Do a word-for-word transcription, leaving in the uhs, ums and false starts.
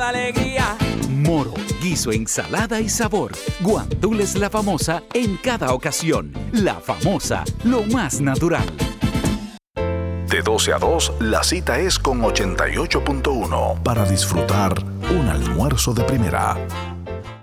la alegría. Moro, guiso, ensalada y sabor. Guandules La Famosa en cada ocasión. La Famosa, lo más natural. De doce a dos, la cita es con ochenta y ocho punto uno para disfrutar un almuerzo de primera.